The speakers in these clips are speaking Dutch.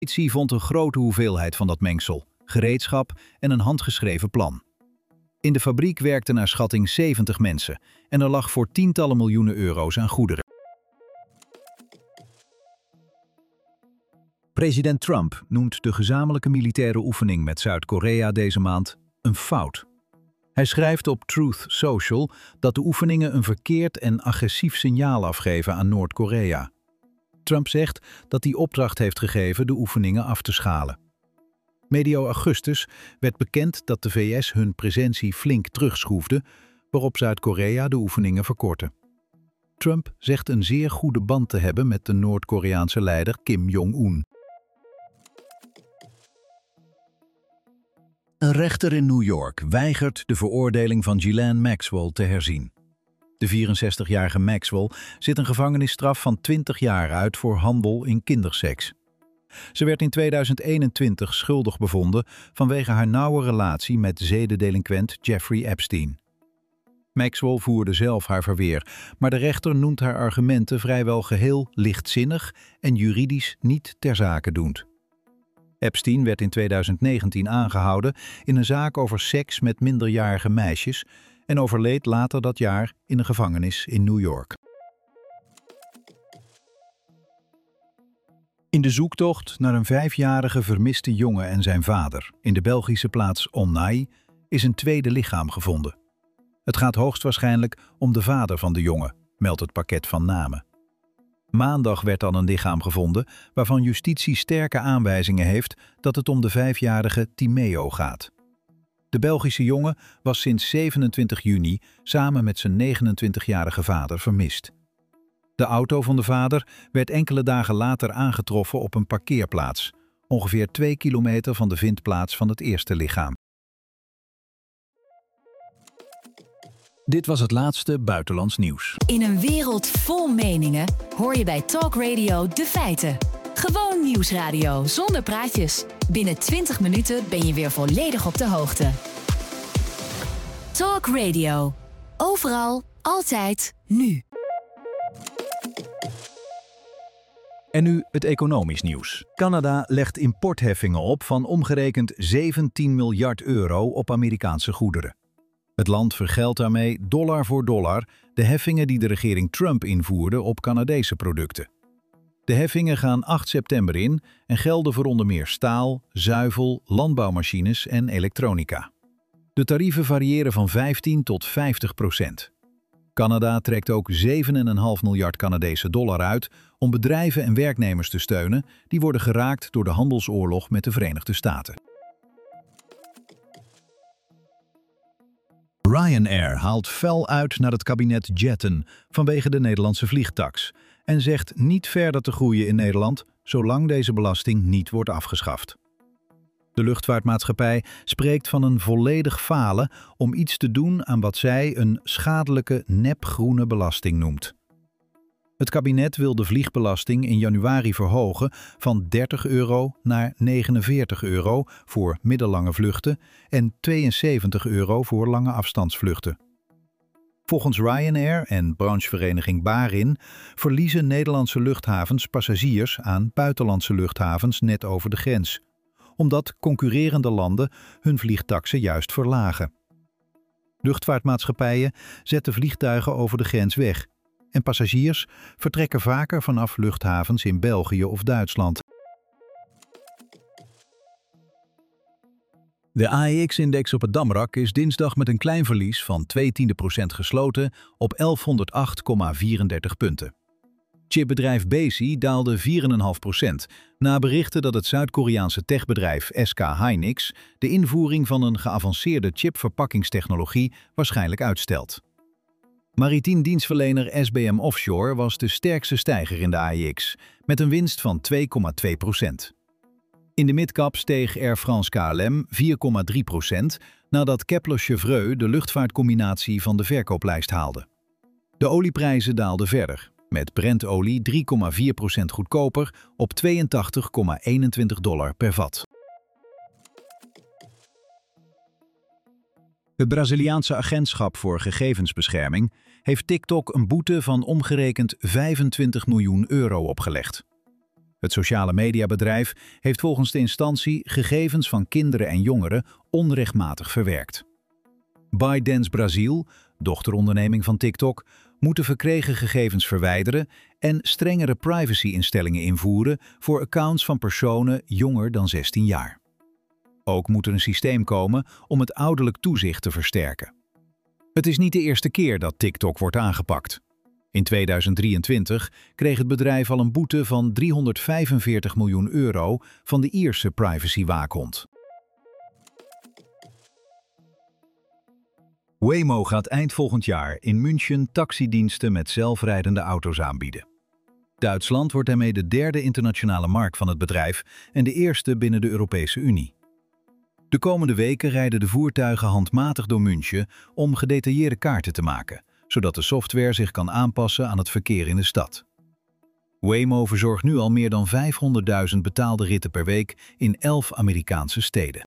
Politie vond een grote hoeveelheid van dat mengsel, gereedschap en een handgeschreven plan. In de fabriek werkten naar schatting 70 mensen en er lag voor tientallen miljoenen euro's aan goederen. President Trump noemt de gezamenlijke militaire oefening met Zuid-Korea deze maand een fout. Hij schrijft op Truth Social dat de oefeningen een verkeerd en agressief signaal afgeven aan Noord-Korea. Trump zegt dat hij opdracht heeft gegeven de oefeningen af te schalen. Medio augustus werd bekend dat de VS hun presentie flink terugschroefde, waarop Zuid-Korea de oefeningen verkortte. Trump zegt een zeer goede band te hebben met de Noord-Koreaanse leider Kim Jong-un. Een rechter in New York weigert de veroordeling van Ghislaine Maxwell te herzien. De 64-jarige Maxwell zit een gevangenisstraf van 20 jaar uit voor handel in kinderseks. Ze werd in 2021 schuldig bevonden vanwege haar nauwe relatie met zedendelinquent Jeffrey Epstein. Maxwell voerde zelf haar verweer, maar de rechter noemt haar argumenten vrijwel geheel lichtzinnig en juridisch niet ter zake doend. Epstein werd in 2019 aangehouden in een zaak over seks met minderjarige meisjes en overleed later dat jaar in een gevangenis in New York. In de zoektocht naar een 5-jarige vermiste jongen en zijn vader in de Belgische plaats Onnay is een tweede lichaam gevonden. Het gaat hoogstwaarschijnlijk om de vader van de jongen, meldt het pakket van namen. Maandag werd dan een lichaam gevonden waarvan justitie sterke aanwijzingen heeft dat het om de 5-jarige Timeo gaat. De Belgische jongen was sinds 27 juni samen met zijn 29-jarige vader vermist. De auto van de vader werd enkele dagen later aangetroffen op een parkeerplaats, ongeveer 2 kilometer van de vindplaats van het eerste lichaam. Dit was het laatste buitenlands nieuws. In een wereld vol meningen hoor je bij Talk Radio de feiten. Gewoon nieuwsradio zonder praatjes. Binnen 20 minuten ben je weer volledig op de hoogte. Talk Radio. Overal, altijd, nu. En nu het economisch nieuws. Canada legt importheffingen op van omgerekend 17 miljard euro op Amerikaanse goederen. Het land vergeldt daarmee dollar voor dollar de heffingen die de regering Trump invoerde op Canadese producten. De heffingen gaan 8 september in en gelden voor onder meer staal, zuivel, landbouwmachines en elektronica. De tarieven variëren van 15 tot 50%. Canada trekt ook 7,5 miljard Canadese dollar uit om bedrijven en werknemers te steunen die worden geraakt door de handelsoorlog met de Verenigde Staten. Ryanair haalt fel uit naar het kabinet jetten vanwege de Nederlandse vliegtaks en zegt niet verder te groeien in Nederland zolang deze belasting niet wordt afgeschaft. De luchtvaartmaatschappij spreekt van een volledig falen om iets te doen aan wat zij een schadelijke nepgroene belasting noemt. Het kabinet wil de vliegbelasting in januari verhogen van €30 naar €49 voor middellange vluchten en €72 voor lange afstandsvluchten. Volgens Ryanair en branchevereniging Barin verliezen Nederlandse luchthavens passagiers aan buitenlandse luchthavens net over de grens, omdat concurrerende landen hun vliegtaksen juist verlagen. Luchtvaartmaatschappijen zetten vliegtuigen over de grens weg en passagiers vertrekken vaker vanaf luchthavens in België of Duitsland. De AEX-index op het Damrak is dinsdag met een klein verlies van 0,2% gesloten op 1108,34 punten. Chipbedrijf Besi daalde 4,5% na berichten dat het Zuid-Koreaanse techbedrijf SK Hynix de invoering van een geavanceerde chipverpakkingstechnologie waarschijnlijk uitstelt. Maritiem dienstverlener SBM Offshore was de sterkste stijger in de AEX, met een winst van 2,2%. In de midcap steeg Air France KLM 4,3% nadat Kepler-Chevreux de luchtvaartcombinatie van de verkooplijst haalde. De olieprijzen daalden verder, met Brent-olie 3,4% goedkoper op $82,21 per vat. Het Braziliaanse agentschap voor gegevensbescherming heeft TikTok een boete van omgerekend €25 miljoen opgelegd. Het sociale mediabedrijf heeft volgens de instantie gegevens van kinderen en jongeren onrechtmatig verwerkt. ByteDance Brazil, dochteronderneming van TikTok, moet de verkregen gegevens verwijderen en strengere privacy-instellingen invoeren voor accounts van personen jonger dan 16 jaar. Ook moet er een systeem komen om het ouderlijk toezicht te versterken. Het is niet de eerste keer dat TikTok wordt aangepakt. In 2023 kreeg het bedrijf al een boete van €345 miljoen van de Ierse privacywaakhond. Waymo gaat eind volgend jaar in München taxidiensten met zelfrijdende auto's aanbieden. Duitsland wordt daarmee de derde internationale markt van het bedrijf en de eerste binnen de Europese Unie. De komende weken rijden de voertuigen handmatig door München om gedetailleerde kaarten te maken, zodat de software zich kan aanpassen aan het verkeer in de stad. Waymo verzorgt nu al meer dan 500.000 betaalde ritten per week in 11 Amerikaanse steden.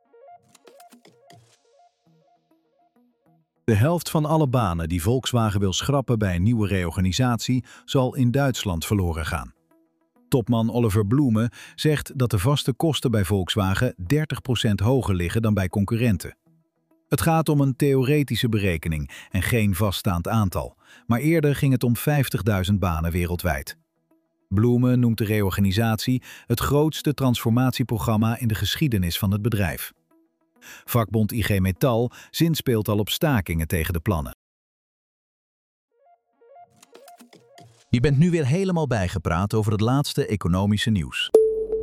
De helft van alle banen die Volkswagen wil schrappen bij een nieuwe reorganisatie zal in Duitsland verloren gaan. Topman Oliver Blume zegt dat de vaste kosten bij Volkswagen 30% hoger liggen dan bij concurrenten. Het gaat om een theoretische berekening en geen vaststaand aantal, maar eerder ging het om 50.000 banen wereldwijd. Blume noemt de reorganisatie het grootste transformatieprogramma in de geschiedenis van het bedrijf. Vakbond IG Metall zinspeelt al op stakingen tegen de plannen. Je bent nu weer helemaal bijgepraat over het laatste economische nieuws.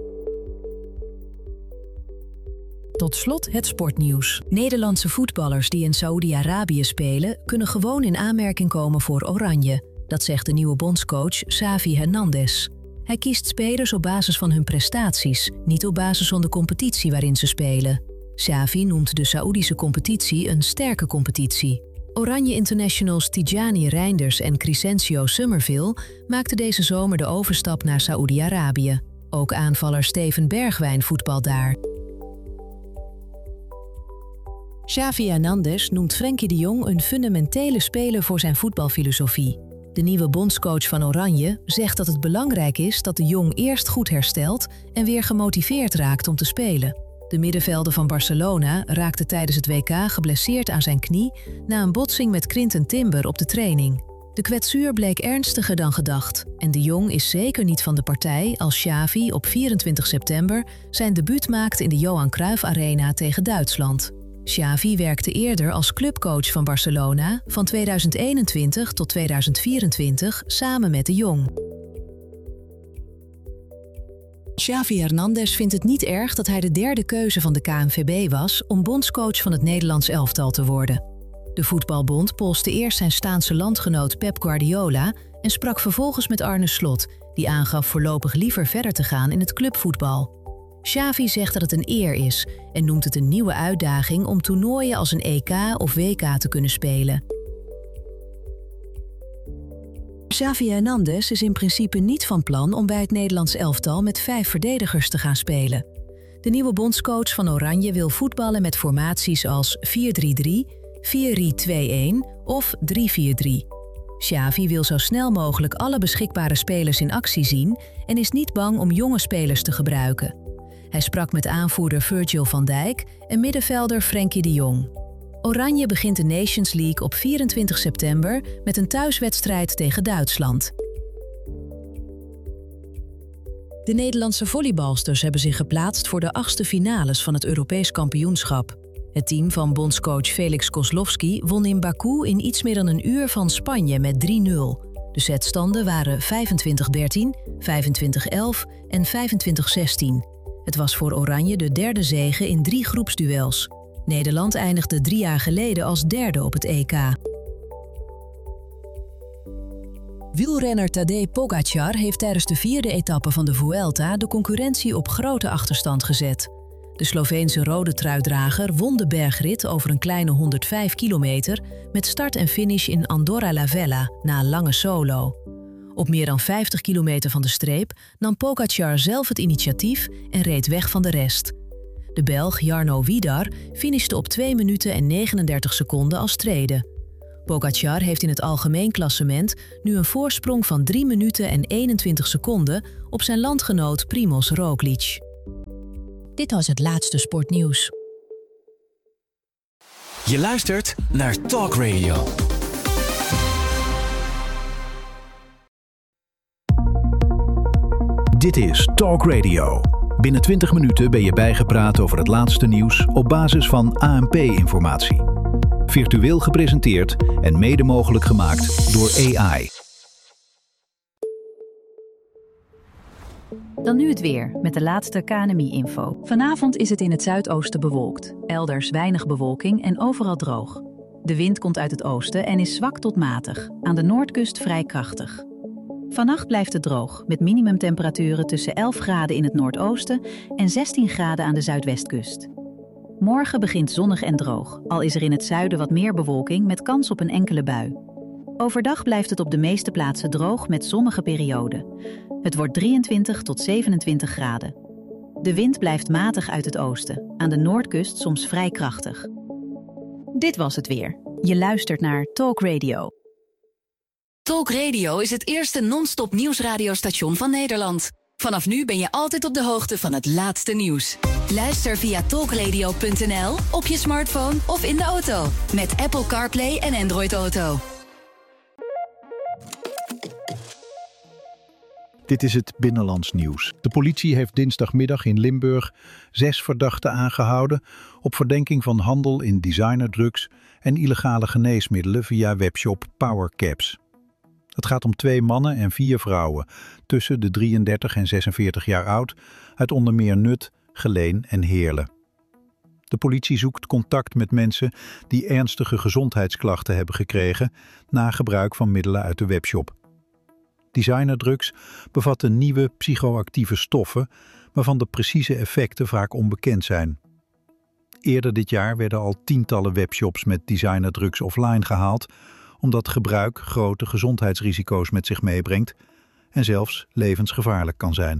Tot slot het sportnieuws. Nederlandse voetballers die in Saoedi-Arabië spelen, kunnen gewoon in aanmerking komen voor Oranje. Dat zegt de nieuwe bondscoach Xavi Hernandez. Hij kiest spelers op basis van hun prestaties, niet op basis van de competitie waarin ze spelen. Xavi noemt de Saoedische competitie een sterke competitie. Oranje internationals Tijani Reinders en Crescencio Summerville maakten deze zomer de overstap naar Saoedi-Arabië. Ook aanvaller Steven Bergwijn voetbalt daar. Xavi Hernandez noemt Frenkie de Jong een fundamentele speler voor zijn voetbalfilosofie. De nieuwe bondscoach van Oranje zegt dat het belangrijk is dat de Jong eerst goed herstelt en weer gemotiveerd raakt om te spelen. De middenvelder van Barcelona raakte tijdens het WK geblesseerd aan zijn knie na een botsing met Quinten Timber op de training. De kwetsuur bleek ernstiger dan gedacht en de Jong is zeker niet van de partij als Xavi op 24 september zijn debuut maakt in de Johan Cruijff Arena tegen Duitsland. Xavi werkte eerder als clubcoach van Barcelona van 2021 tot 2024 samen met de Jong. Xavi Hernandez vindt het niet erg dat hij de derde keuze van de KNVB was om bondscoach van het Nederlands elftal te worden. De voetbalbond polste eerst zijn Staanse landgenoot Pep Guardiola en sprak vervolgens met Arne Slot, die aangaf voorlopig liever verder te gaan in het clubvoetbal. Xavi zegt dat het een eer is en noemt het een nieuwe uitdaging om toernooien als een EK of WK te kunnen spelen. Xavi Hernandez is in principe niet van plan om bij het Nederlands elftal met 5 verdedigers te gaan spelen. De nieuwe bondscoach van Oranje wil voetballen met formaties als 4-3-3, 4-3-2-1 of 3-4-3. Xavi wil zo snel mogelijk alle beschikbare spelers in actie zien en is niet bang om jonge spelers te gebruiken. Hij sprak met aanvoerder Virgil van Dijk en middenvelder Frenkie de Jong. Oranje begint de Nations League op 24 september met een thuiswedstrijd tegen Duitsland. De Nederlandse volleybalsters hebben zich geplaatst voor de 8e finales van het Europees kampioenschap. Het team van bondscoach Felix Kozlowski won in Baku in iets meer dan een uur van Spanje met 3-0. De setstanden waren 25-13, 25-11 en 25-16. Het was voor Oranje de derde zege in 3 groepsduels. Nederland eindigde 3 jaar geleden als derde op het EK. Wielrenner Tadej Pogačar heeft tijdens de 4e etappe van de Vuelta de concurrentie op grote achterstand gezet. De Sloveense rode truidrager won de bergrit over een kleine 105 kilometer met start en finish in Andorra la Vella na een lange solo. Op meer dan 50 kilometer van de streep nam Pogačar zelf het initiatief en reed weg van de rest. De Belg Jarno Widar finishte op 2 minuten en 39 seconden als tweede. Pogačar heeft in het algemeen klassement nu een voorsprong van 3 minuten en 21 seconden op zijn landgenoot Primož Roglič. Dit was het laatste sportnieuws. Je luistert naar Talk Radio. Dit is Talk Radio. Binnen 20 minuten ben je bijgepraat over het laatste nieuws op basis van ANP-informatie. Virtueel gepresenteerd en mede mogelijk gemaakt door AI. Dan nu het weer, met de laatste KNMI-info. Vanavond is het in het zuidoosten bewolkt. Elders weinig bewolking en overal droog. De wind komt uit het oosten en is zwak tot matig. Aan de noordkust vrij krachtig. Vannacht blijft het droog, met minimumtemperaturen tussen 11 graden in het noordoosten en 16 graden aan de zuidwestkust. Morgen begint zonnig en droog, al is er in het zuiden wat meer bewolking met kans op een enkele bui. Overdag blijft het op de meeste plaatsen droog met zonnige perioden. Het wordt 23 tot 27 graden. De wind blijft matig uit het oosten, aan de noordkust soms vrij krachtig. Dit was het weer. Je luistert naar Talk Radio. Talk Radio is het eerste non-stop nieuwsradiostation van Nederland. Vanaf nu ben je altijd op de hoogte van het laatste nieuws. Luister via talkradio.nl, op je smartphone of in de auto. Met Apple CarPlay en Android Auto. Dit is het Binnenlands nieuws. De politie heeft dinsdagmiddag in Limburg 6 verdachten aangehouden op verdenking van handel in designerdrugs en illegale geneesmiddelen via webshop PowerCaps. Het gaat om 2 mannen en 4 vrouwen, tussen de 33 en 46 jaar oud, uit onder meer Nut, Geleen en Heerlen. De politie zoekt contact met mensen die ernstige gezondheidsklachten hebben gekregen na gebruik van middelen uit de webshop. Designerdrugs bevatten nieuwe psychoactieve stoffen, waarvan de precieze effecten vaak onbekend zijn. Eerder dit jaar werden al tientallen webshops met designerdrugs offline gehaald, omdat gebruik grote gezondheidsrisico's met zich meebrengt en zelfs levensgevaarlijk kan zijn.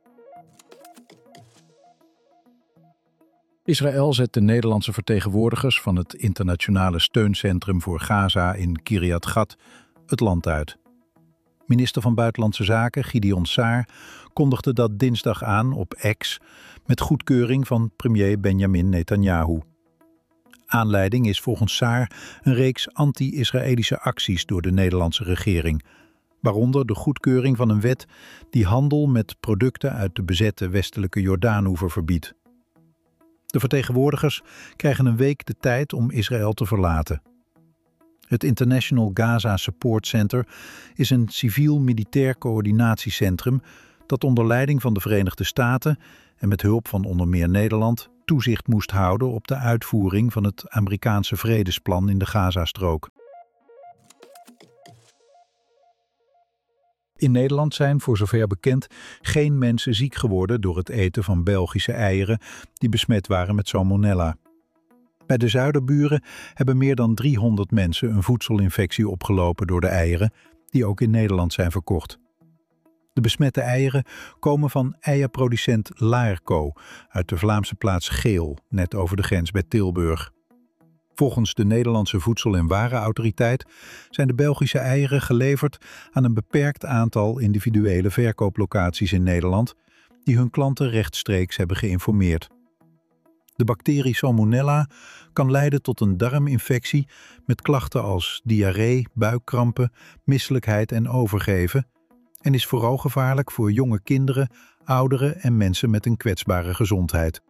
Israël zet de Nederlandse vertegenwoordigers van het internationale steuncentrum voor Gaza in Kiryat Gat het land uit. Minister van Buitenlandse Zaken Gideon Saar kondigde dat dinsdag aan op X met goedkeuring van premier Benjamin Netanyahu. Aanleiding is volgens Saar een reeks anti-Israëlische acties door de Nederlandse regering, waaronder de goedkeuring van een wet die handel met producten uit de bezette westelijke Jordaanoever verbiedt. De vertegenwoordigers krijgen een week de tijd om Israël te verlaten. Het International Gaza Support Center is een civiel-militair coördinatiecentrum dat onder leiding van de Verenigde Staten en met hulp van onder meer Nederland toezicht moest houden op de uitvoering van het Amerikaanse vredesplan in de Gazastrook. In Nederland zijn, voor zover bekend, geen mensen ziek geworden door het eten van Belgische eieren die besmet waren met salmonella. Bij de zuiderburen hebben meer dan 300 mensen een voedselinfectie opgelopen door de eieren, die ook in Nederland zijn verkocht. De besmette eieren komen van eierproducent Laerco uit de Vlaamse plaats Geel, net over de grens bij Tilburg. Volgens de Nederlandse Voedsel- en Warenautoriteit zijn de Belgische eieren geleverd aan een beperkt aantal individuele verkooplocaties in Nederland, die hun klanten rechtstreeks hebben geïnformeerd. De bacterie Salmonella kan leiden tot een darminfectie met klachten als diarree, buikkrampen, misselijkheid en overgeven en is vooral gevaarlijk voor jonge kinderen, ouderen en mensen met een kwetsbare gezondheid.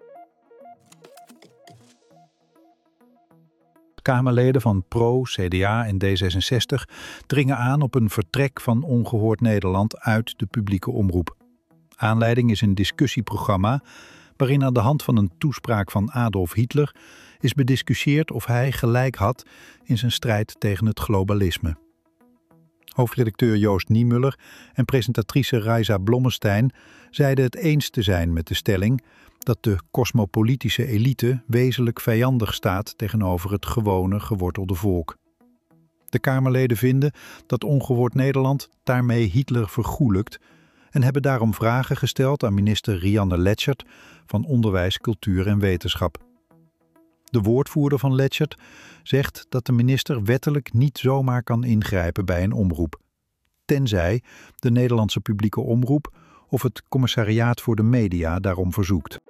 Kamerleden van PRO, CDA en D66 dringen aan op een vertrek van Ongehoord Nederland uit de publieke omroep. Aanleiding is een discussieprogramma waarin aan de hand van een toespraak van Adolf Hitler is bediscussieerd of hij gelijk had in zijn strijd tegen het globalisme. Hoofdredacteur Joost Niemuller en presentatrice Raisa Blommestein zeiden het eens te zijn met de stelling dat de cosmopolitische elite wezenlijk vijandig staat tegenover het gewone, gewortelde volk. De Kamerleden vinden dat Ongehoord Nederland daarmee Hitler vergoelijkt en hebben daarom vragen gesteld aan minister Rianne Letschert van Onderwijs, Cultuur en Wetenschap. De woordvoerder van Letchert zegt dat de minister wettelijk niet zomaar kan ingrijpen bij een omroep, tenzij de Nederlandse publieke omroep of het Commissariaat voor de Media daarom verzoekt.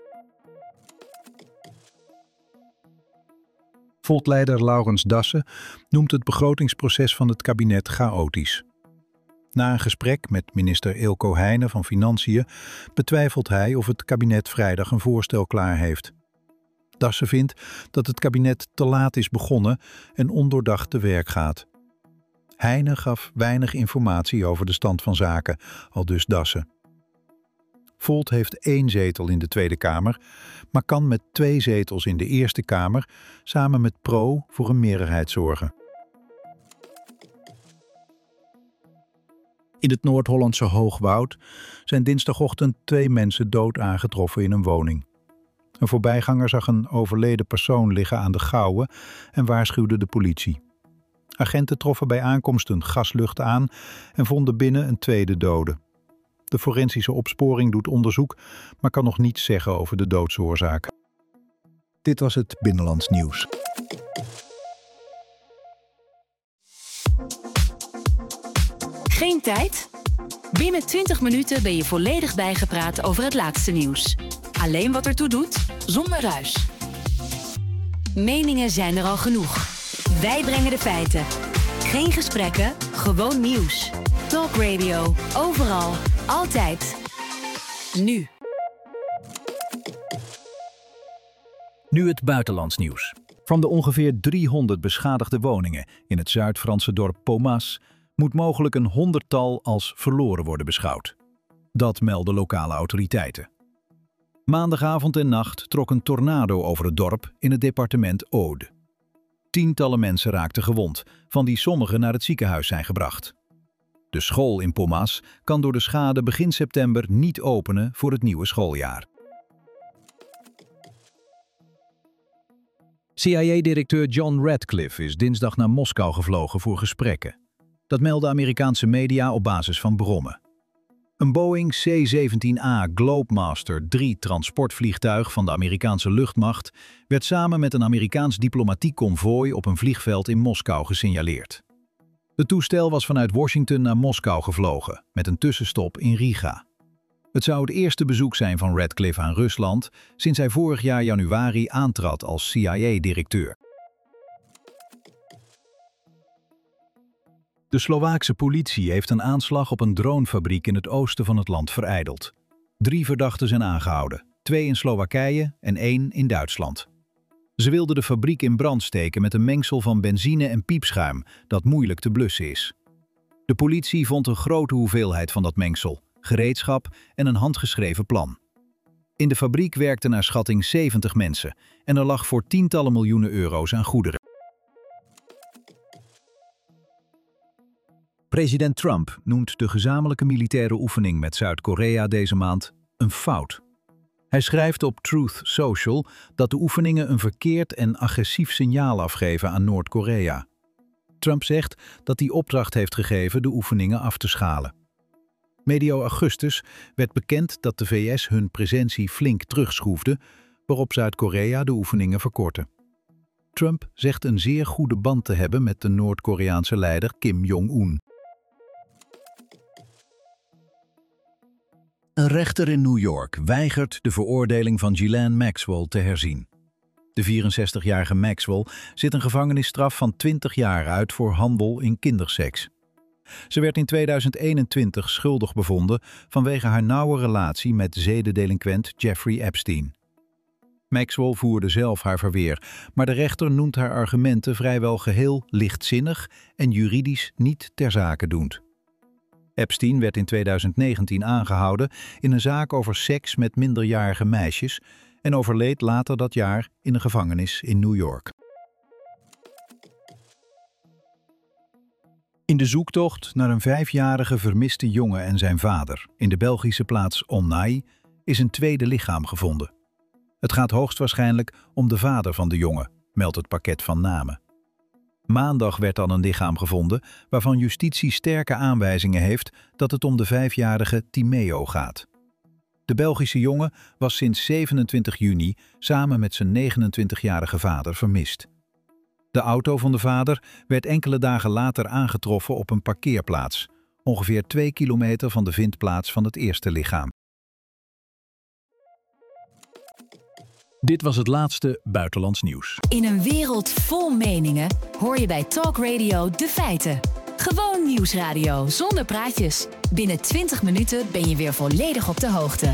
Volt-leider Laurens Dassen noemt het begrotingsproces van het kabinet chaotisch. Na een gesprek met minister Eelco Heijnen van Financiën betwijfelt hij of het kabinet vrijdag een voorstel klaar heeft. Dassen vindt dat het kabinet te laat is begonnen en ondoordacht te werk gaat. Heijnen gaf weinig informatie over de stand van zaken, aldus Dassen. Volt heeft 1 zetel in de Tweede Kamer, maar kan met 2 zetels in de Eerste Kamer samen met Pro voor een meerderheid zorgen. In het Noord-Hollandse Hoogwoud zijn dinsdagochtend 2 mensen dood aangetroffen in een woning. Een voorbijganger zag een overleden persoon liggen aan de Gouwe en waarschuwde de politie. Agenten troffen bij aankomst een gaslucht aan en vonden binnen een tweede dode. De forensische opsporing doet onderzoek, maar kan nog niets zeggen over de doodsoorzaak. Dit was het Binnenlands Nieuws. Geen tijd? Binnen 20 minuten ben je volledig bijgepraat over het laatste nieuws. Alleen wat ertoe doet, zonder ruis. Meningen zijn er al genoeg. Wij brengen de feiten. Geen gesprekken, gewoon nieuws. Talk Radio, overal, altijd. Nu. Nu het buitenlands nieuws. Van de ongeveer 300 beschadigde woningen in het Zuid-Franse dorp Pomas moet mogelijk een 100-tal als verloren worden beschouwd. Dat melden lokale autoriteiten. Maandagavond en nacht trok een tornado over het dorp in het departement Aude. Tientallen mensen raakten gewond, van die sommigen naar het ziekenhuis zijn gebracht. De school in Pomas kan door de schade begin september niet openen voor het nieuwe schooljaar. CIA-directeur John Radcliffe is dinsdag naar Moskou gevlogen voor gesprekken. Dat melden Amerikaanse media op basis van bronnen. Een Boeing C-17A Globemaster III transportvliegtuig van de Amerikaanse luchtmacht werd samen met een Amerikaans diplomatiek konvooi op een vliegveld in Moskou gesignaleerd. Het toestel was vanuit Washington naar Moskou gevlogen, met een tussenstop in Riga. Het zou het eerste bezoek zijn van Radcliffe aan Rusland sinds hij vorig jaar januari aantrad als CIA-directeur. De Slovaakse politie heeft een aanslag op een dronefabriek in het oosten van het land verijdeld. 3 verdachten zijn aangehouden, 2 in Slowakije en 1 in Duitsland. Ze wilden de fabriek in brand steken met een mengsel van benzine en piepschuim dat moeilijk te blussen is. De politie vond een grote hoeveelheid van dat mengsel, gereedschap en een handgeschreven plan. In de fabriek werkten naar schatting 70 mensen en er lag voor tientallen miljoenen euro's aan goederen. President Trump noemt de gezamenlijke militaire oefening met Zuid-Korea deze maand een fout. Hij schrijft op Truth Social dat de oefeningen een verkeerd en agressief signaal afgeven aan Noord-Korea. Trump zegt dat hij opdracht heeft gegeven de oefeningen af te schalen. Medio augustus werd bekend dat de VS hun presentie flink terugschroefde, waarop Zuid-Korea de oefeningen verkortte. Trump zegt een zeer goede band te hebben met de Noord-Koreaanse leider Kim Jong-un. Een rechter in New York weigert de veroordeling van Ghislaine Maxwell te herzien. De 64-jarige Maxwell zit een gevangenisstraf van 20 jaar uit voor handel in kinderseks. Ze werd in 2021 schuldig bevonden vanwege haar nauwe relatie met zedendelinquent Jeffrey Epstein. Maxwell voerde zelf haar verweer, maar de rechter noemt haar argumenten vrijwel geheel lichtzinnig en juridisch niet ter zake doend. Epstein werd in 2019 aangehouden in een zaak over seks met minderjarige meisjes en overleed later dat jaar in een gevangenis in New York. In de zoektocht naar een 5-jarige vermiste jongen en zijn vader in de Belgische plaats Onnay is een tweede lichaam gevonden. Het gaat hoogstwaarschijnlijk om de vader van de jongen, meldt het pakket van namen. Maandag werd dan een lichaam gevonden waarvan justitie sterke aanwijzingen heeft dat het om de 5-jarige Timeo gaat. De Belgische jongen was sinds 27 juni samen met zijn 29-jarige vader vermist. De auto van de vader werd enkele dagen later aangetroffen op een parkeerplaats, ongeveer 2 kilometer van de vindplaats van het eerste lichaam. Dit was het laatste buitenlands nieuws. In een wereld vol meningen hoor je bij Talk Radio de feiten. Gewoon nieuwsradio zonder praatjes. Binnen 20 minuten ben je weer volledig op de hoogte.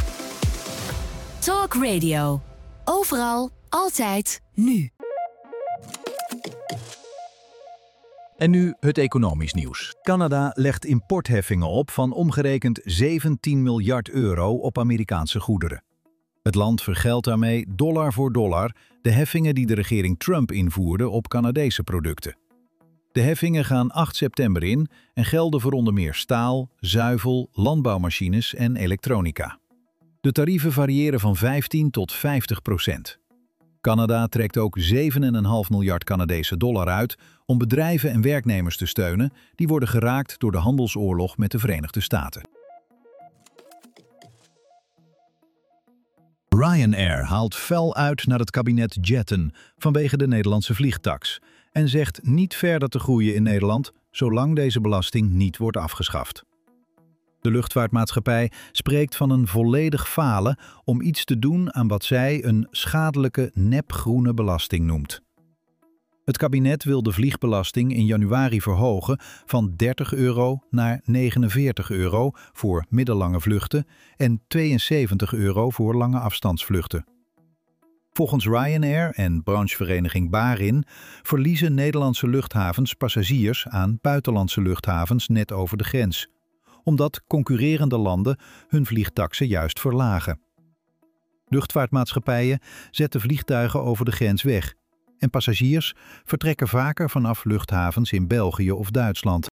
Talk Radio. Overal, altijd, nu. En nu het economisch nieuws. Canada legt importheffingen op van omgerekend 17 miljard euro op Amerikaanse goederen. Het land vergeldt daarmee dollar voor dollar de heffingen die de regering Trump invoerde op Canadese producten. De heffingen gaan 8 september in en gelden voor onder meer staal, zuivel, landbouwmachines en elektronica. De tarieven variëren van 15 tot 50%. Canada trekt ook 7,5 miljard Canadese dollar uit om bedrijven en werknemers te steunen die worden geraakt door de handelsoorlog met de Verenigde Staten. Ryanair haalt fel uit naar het kabinet Jetten vanwege de Nederlandse vliegtaks en zegt niet verder te groeien in Nederland zolang deze belasting niet wordt afgeschaft. De luchtvaartmaatschappij spreekt van een volledig falen om iets te doen aan wat zij een schadelijke nepgroene belasting noemt. Het kabinet wil de vliegbelasting in januari verhogen van 30 euro naar 49 euro voor middellange vluchten en 72 euro voor lange afstandsvluchten. Volgens Ryanair en branchevereniging Barin verliezen Nederlandse luchthavens passagiers aan buitenlandse luchthavens net over de grens, omdat concurrerende landen hun vliegtaksen juist verlagen. Luchtvaartmaatschappijen zetten vliegtuigen over de grens weg en passagiers vertrekken vaker vanaf luchthavens in België of Duitsland.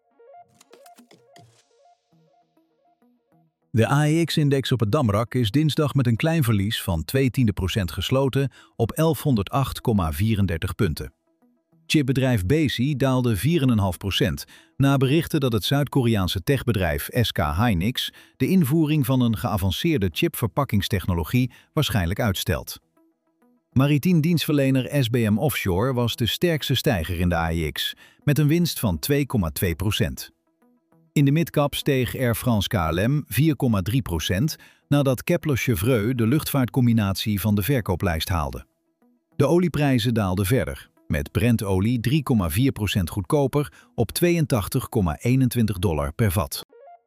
De AEX-index op het Damrak is dinsdag met een klein verlies van 0,2% gesloten op 1108,34 punten. Chipbedrijf Besi daalde 4,5% na berichten dat het Zuid-Koreaanse techbedrijf SK Hynix de invoering van een geavanceerde chipverpakkingstechnologie waarschijnlijk uitstelt. Maritiem dienstverlener SBM Offshore was de sterkste stijger in de AEX, met een winst van 2,2%. In de midcap steeg Air France KLM 4,3% nadat Kepler-Chevreux de luchtvaartcombinatie van de verkooplijst haalde. De olieprijzen daalden verder, met Brent-olie 3,4% goedkoper op $82,21 per vat.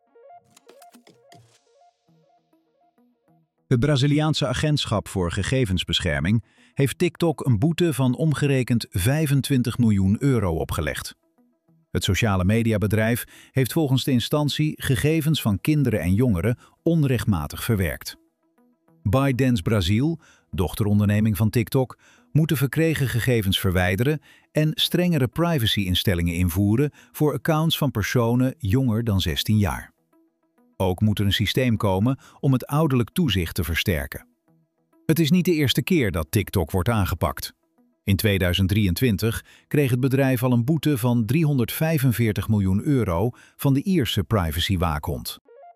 Het Braziliaanse agentschap voor gegevensbescherming heeft TikTok een boete van omgerekend 25 miljoen euro opgelegd. Het sociale mediabedrijf heeft volgens de instantie gegevens van kinderen en jongeren onrechtmatig verwerkt. ByteDance Brazil, dochteronderneming van TikTok, moet de verkregen gegevens verwijderen en strengere privacy-instellingen invoeren voor accounts van personen jonger dan 16 jaar. Ook moet er een systeem komen om het ouderlijk toezicht te versterken. Het is niet de eerste keer dat TikTok wordt aangepakt. In 2023 kreeg het bedrijf al een boete van 345 miljoen euro van de Ierse privacywaakhond.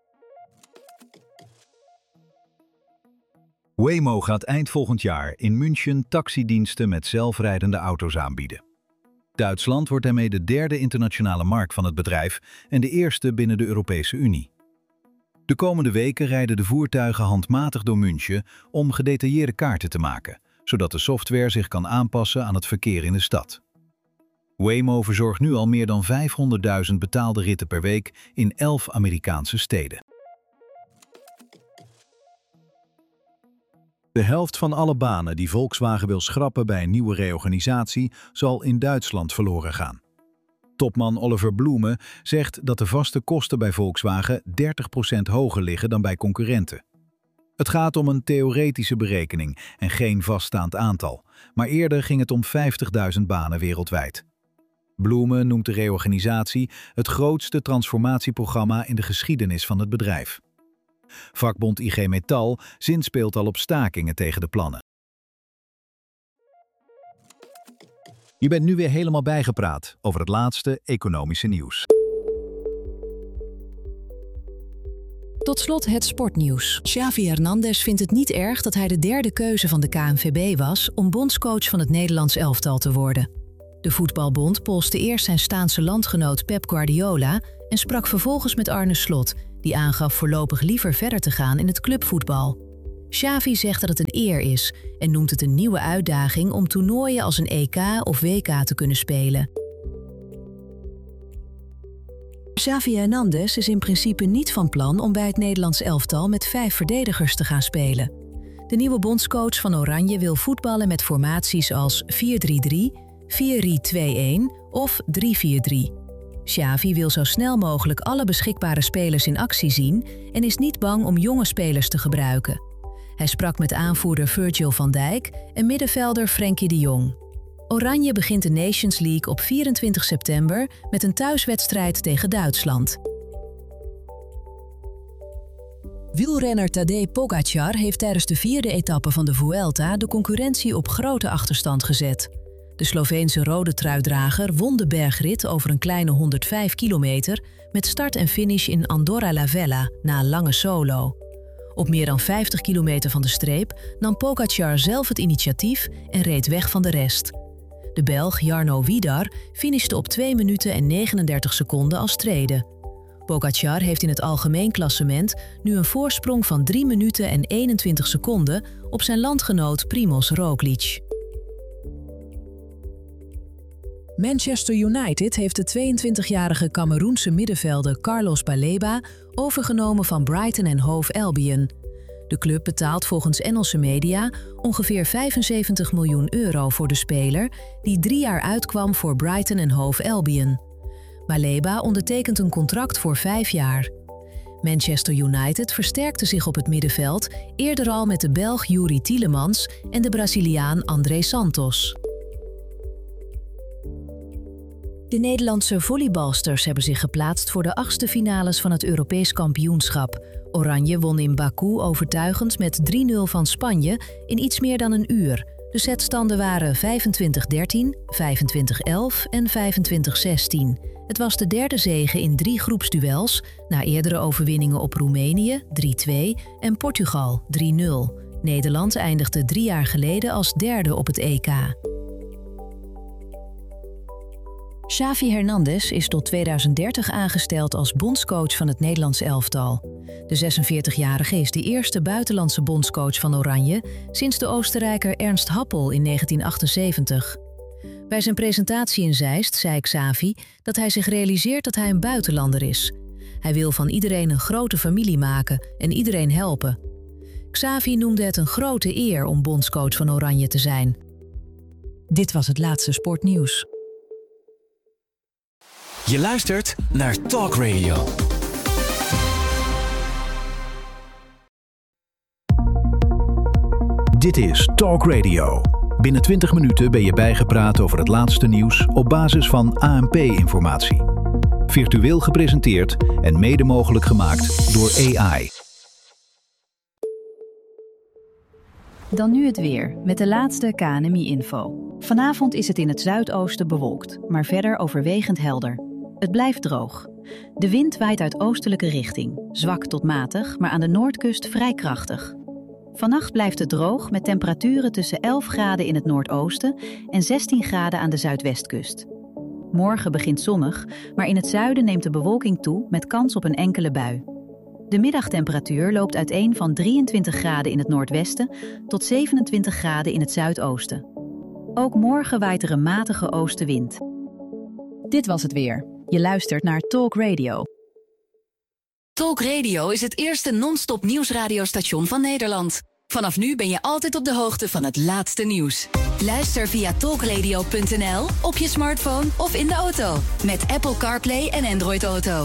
Waymo gaat eind volgend jaar in München taxidiensten met zelfrijdende auto's aanbieden. Duitsland wordt daarmee de derde internationale markt van het bedrijf en de eerste binnen de Europese Unie. De komende weken rijden de voertuigen handmatig door München om gedetailleerde kaarten te maken, zodat de software zich kan aanpassen aan het verkeer in de stad. Waymo verzorgt nu al meer dan 500.000 betaalde ritten per week in 11 Amerikaanse steden. De helft van alle banen die Volkswagen wil schrappen bij een nieuwe reorganisatie zal in Duitsland verloren gaan. Topman Oliver Blume zegt dat de vaste kosten bij Volkswagen 30% hoger liggen dan bij concurrenten. Het gaat om een theoretische berekening en geen vaststaand aantal, maar eerder ging het om 50.000 banen wereldwijd. Blume noemt de reorganisatie het grootste transformatieprogramma in de geschiedenis van het bedrijf. Vakbond IG Metall zinspeelt al op stakingen tegen de plannen. Je bent nu weer helemaal bijgepraat over het laatste economische nieuws. Tot slot het sportnieuws. Xavi Hernandez vindt het niet erg dat hij de derde keuze van de KNVB was om bondscoach van het Nederlands elftal te worden. De voetbalbond polste eerst zijn Staanse landgenoot Pep Guardiola en sprak vervolgens met Arne Slot, die aangaf voorlopig liever verder te gaan in het clubvoetbal. Xavi zegt dat het een eer is en noemt het een nieuwe uitdaging om toernooien als een EK of WK te kunnen spelen. Xavi Hernandez is in principe niet van plan om bij het Nederlands elftal met 5 verdedigers te gaan spelen. De nieuwe bondscoach van Oranje wil voetballen met formaties als 4-3-3, 4-3-2-1 of 3-4-3. Xavi wil zo snel mogelijk alle beschikbare spelers in actie zien en is niet bang om jonge spelers te gebruiken. Hij sprak met aanvoerder Virgil van Dijk en middenvelder Frenkie de Jong. Oranje begint de Nations League op 24 september met een thuiswedstrijd tegen Duitsland. Wielrenner Tadej Pogačar heeft tijdens de 4e etappe van de Vuelta de concurrentie op grote achterstand gezet. De Sloveense rode truidrager won de bergrit over een kleine 105 kilometer met start en finish in Andorra la Vella na een lange solo. Op meer dan 50 kilometer van de streep nam Pogačar zelf het initiatief en reed weg van de rest. De Belg Jarno Widar finishte op 2 minuten en 39 seconden als tweede. Pogačar heeft in het algemeen klassement nu een voorsprong van 3 minuten en 21 seconden op zijn landgenoot Primož Roglič. Manchester United heeft de 22-jarige Cameroense middenvelder Carlos Baleba overgenomen van Brighton en Hove Albion. De club betaalt volgens Engelse media ongeveer €75 miljoen voor de speler, die 3 jaar uitkwam voor Brighton en Hove Albion. Baleba ondertekent een contract voor 5 jaar. Manchester United versterkte zich op het middenveld eerder al met de Belg Youri Tielemans en de Braziliaan André Santos. De Nederlandse volleybalsters hebben zich geplaatst voor de 8e finales van het Europees kampioenschap. Oranje won in Baku overtuigend met 3-0 van Spanje in iets meer dan een uur. De setstanden waren 25-13, 25-11 en 25-16. Het was de derde zege in 3 groepsduels, na eerdere overwinningen op Roemenië 3-2 en Portugal 3-0. Nederland eindigde 3 jaar geleden als derde op het EK. Xavi Hernandez is tot 2030 aangesteld als bondscoach van het Nederlands elftal. De 46-jarige is de eerste buitenlandse bondscoach van Oranje sinds de Oostenrijker Ernst Happel in 1978. Bij zijn presentatie in Zeist zei Xavi dat hij zich realiseert dat hij een buitenlander is. Hij wil van iedereen een grote familie maken en iedereen helpen. Xavi noemde het een grote eer om bondscoach van Oranje te zijn. Dit was het laatste sportnieuws. Je luistert naar Talk Radio. Dit is Talk Radio. Binnen 20 minuten ben je bijgepraat over het laatste nieuws op basis van ANP-informatie. Virtueel gepresenteerd en mede mogelijk gemaakt door AI. Dan nu het weer, met de laatste KNMI-info. Vanavond is het in het zuidoosten bewolkt, maar verder overwegend helder. Het blijft droog. De wind waait uit oostelijke richting, zwak tot matig, maar aan de noordkust vrij krachtig. Vannacht blijft het droog met temperaturen tussen 11 graden in het noordoosten en 16 graden aan de zuidwestkust. Morgen begint zonnig, maar in het zuiden neemt de bewolking toe met kans op een enkele bui. De middagtemperatuur loopt uiteen van 23 graden in het noordwesten tot 27 graden in het zuidoosten. Ook morgen waait er een matige oostenwind. Dit was het weer. Je luistert naar Talk Radio. Talk Radio is het eerste non-stop nieuwsradiostation van Nederland. Vanaf nu ben je altijd op de hoogte van het laatste nieuws. Luister via talkradio.nl, op je smartphone of in de auto. Met Apple CarPlay en Android Auto.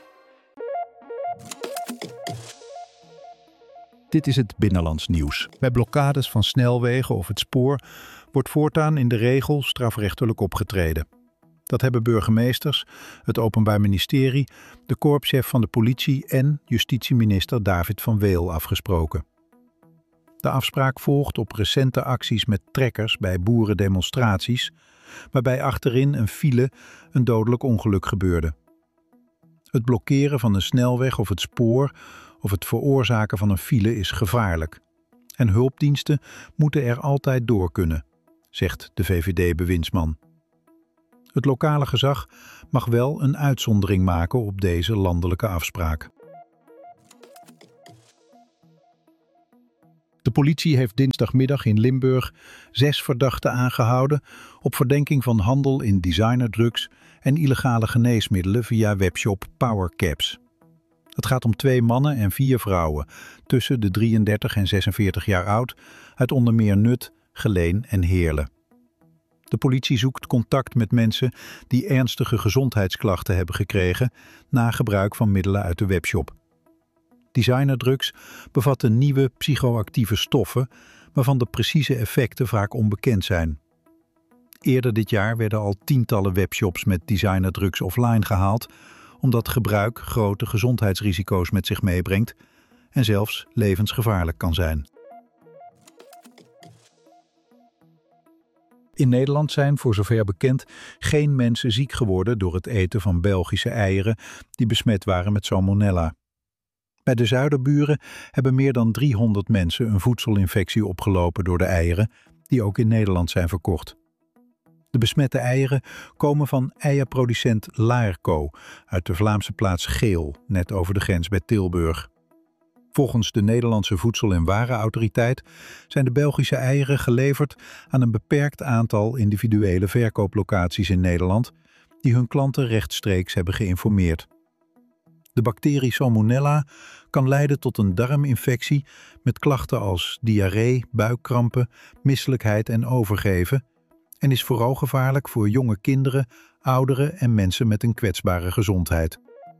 Dit is het binnenlands nieuws. Bij blokkades van snelwegen of het spoor wordt voortaan in de regel strafrechtelijk opgetreden. Dat hebben burgemeesters, het Openbaar Ministerie, de korpschef van de politie en justitieminister David van Weel afgesproken. De afspraak volgt op recente acties met trekkers bij boerendemonstraties, waarbij achterin een file een dodelijk ongeluk gebeurde. Het blokkeren van een snelweg of het spoor of het veroorzaken van een file is gevaarlijk. En hulpdiensten moeten er altijd door kunnen, zegt de VVD-bewindsman. Het lokale gezag mag wel een uitzondering maken op deze landelijke afspraak. De politie heeft dinsdagmiddag in Limburg 6 verdachten aangehouden op verdenking van handel in designerdrugs en illegale geneesmiddelen via webshop PowerCaps. Het gaat om 2 mannen en 4 vrouwen, tussen de 33 en 46 jaar oud, uit onder meer Nut, Geleen en Heerlen. De politie zoekt contact met mensen die ernstige gezondheidsklachten hebben gekregen na gebruik van middelen uit de webshop. Designerdrugs bevatten nieuwe psychoactieve stoffen, waarvan de precieze effecten vaak onbekend zijn. Eerder dit jaar werden al tientallen webshops met designerdrugs offline gehaald, omdat gebruik grote gezondheidsrisico's met zich meebrengt en zelfs levensgevaarlijk kan zijn. In Nederland zijn, voor zover bekend, geen mensen ziek geworden door het eten van Belgische eieren die besmet waren met salmonella. Bij de zuiderburen hebben meer dan 300 mensen een voedselinfectie opgelopen door de eieren, die ook in Nederland zijn verkocht. De besmette eieren komen van eierproducent Laerco uit de Vlaamse plaats Geel, net over de grens bij Tilburg. Volgens de Nederlandse Voedsel- en Warenautoriteit zijn de Belgische eieren geleverd aan een beperkt aantal individuele verkooplocaties in Nederland, die hun klanten rechtstreeks hebben geïnformeerd. De bacterie Salmonella kan leiden tot een darminfectie met klachten als diarree, buikkrampen, misselijkheid en overgeven en is vooral gevaarlijk voor jonge kinderen, ouderen en mensen met een kwetsbare gezondheid.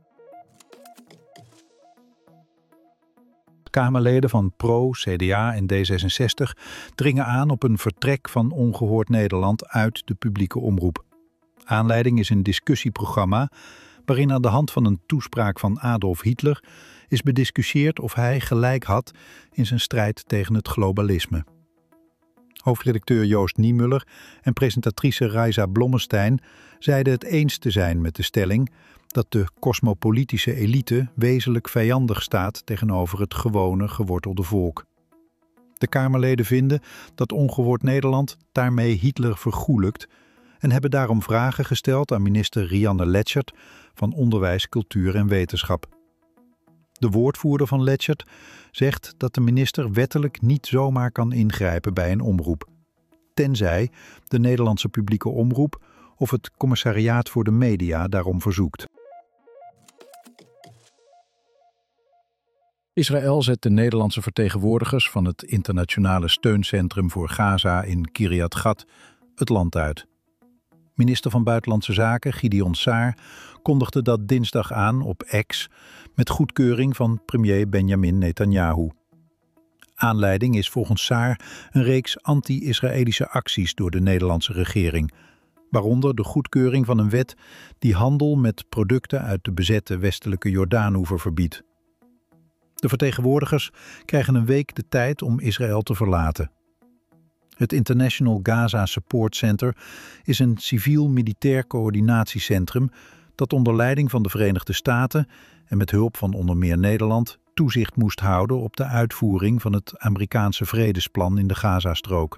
Kamerleden van PRO, CDA en D66 dringen aan op een vertrek van Ongehoord Nederland uit de publieke omroep. Aanleiding is een discussieprogramma waarin aan de hand van een toespraak van Adolf Hitler is bediscussieerd of hij gelijk had in zijn strijd tegen het globalisme. Hoofdredacteur Joost Niemuller en presentatrice Raisa Blommestein zeiden het eens te zijn met de stelling dat de cosmopolitische elite wezenlijk vijandig staat tegenover het gewone gewortelde volk. De Kamerleden vinden dat Ongehoord Nederland daarmee Hitler vergoelijkt en hebben daarom vragen gesteld aan minister Rianne Letchert van Onderwijs, Cultuur en Wetenschap. De woordvoerder van Letchert zegt dat de minister wettelijk niet zomaar kan ingrijpen bij een omroep, tenzij de Nederlandse publieke omroep of het Commissariaat voor de Media daarom verzoekt. Israël zet de Nederlandse vertegenwoordigers van het internationale steuncentrum voor Gaza in Kiryat Gat het land uit. Minister van Buitenlandse Zaken Gideon Saar kondigde dat dinsdag aan op X met goedkeuring van premier Benjamin Netanyahu. Aanleiding is volgens Saar een reeks anti-Israëlische acties door de Nederlandse regering, waaronder de goedkeuring van een wet die handel met producten uit de bezette westelijke Jordaanoever verbiedt. De vertegenwoordigers krijgen een week de tijd om Israël te verlaten. Het International Gaza Support Center is een civiel-militair coördinatiecentrum dat onder leiding van de Verenigde Staten en met hulp van onder meer Nederland toezicht moest houden op de uitvoering van het Amerikaanse vredesplan in de Gazastrook.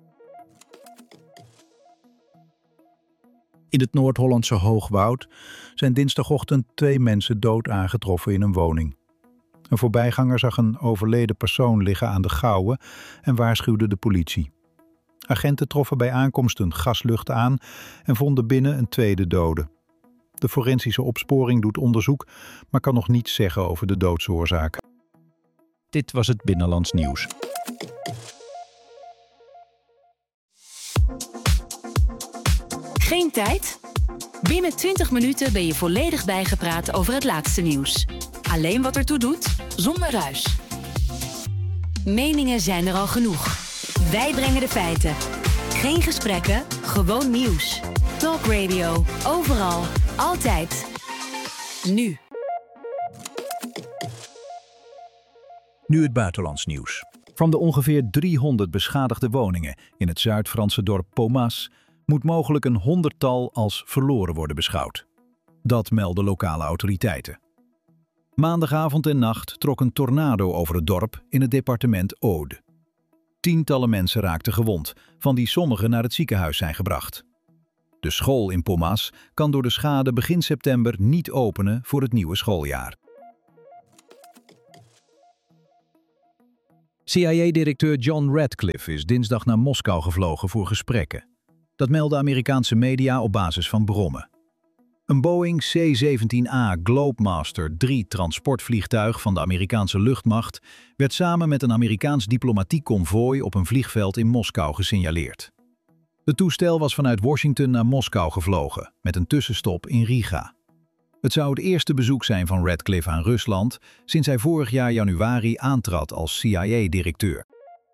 In het Noord-Hollandse Hoogwoud zijn dinsdagochtend 2 mensen dood aangetroffen in een woning. Een voorbijganger zag een overleden persoon liggen aan de Gouwe en waarschuwde de politie. Agenten troffen bij aankomst een gaslucht aan en vonden binnen een tweede dode. De forensische opsporing doet onderzoek, maar kan nog niets zeggen over de doodsoorzaak. Dit was het Binnenlands Nieuws. Geen tijd? Binnen 20 minuten ben je volledig bijgepraat over het laatste nieuws. Alleen wat ertoe doet, zonder ruis. Meningen zijn er al genoeg. Wij brengen de feiten. Geen gesprekken, gewoon nieuws. Talk Radio, overal, altijd. Nu. Nu het buitenlands nieuws. Van de ongeveer 300 beschadigde woningen in het Zuid-Franse dorp Pomas moet mogelijk een 100-tal als verloren worden beschouwd. Dat melden lokale autoriteiten. Maandagavond en nacht trok een tornado over het dorp in het departement Aude. Tientallen mensen raakten gewond, van die sommigen naar het ziekenhuis zijn gebracht. De school in Pomas kan door de schade begin september niet openen voor het nieuwe schooljaar. CIA-directeur John Ratcliffe is dinsdag naar Moskou gevlogen voor gesprekken. Dat melden Amerikaanse media op basis van bronnen. Een Boeing C-17A Globemaster III transportvliegtuig van de Amerikaanse luchtmacht werd samen met een Amerikaans diplomatiek konvooi op een vliegveld in Moskou gesignaleerd. Het toestel was vanuit Washington naar Moskou gevlogen, met een tussenstop in Riga. Het zou het eerste bezoek zijn van Ratcliffe aan Rusland sinds hij vorig jaar januari aantrad als CIA-directeur.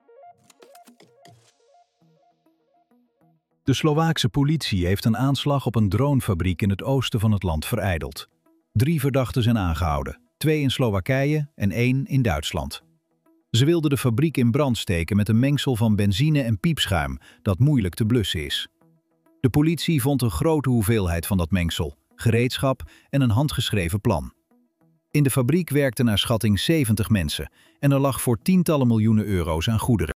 De Slovaakse politie heeft een aanslag op een dronefabriek in het oosten van het land verijdeld. 3 verdachten zijn aangehouden, 2 in Slowakije en 1 in Duitsland. Ze wilden de fabriek in brand steken met een mengsel van benzine en piepschuim dat moeilijk te blussen is. De politie vond een grote hoeveelheid van dat mengsel, gereedschap en een handgeschreven plan. In de fabriek werkten naar schatting 70 mensen en er lag voor tientallen miljoenen euro's aan goederen.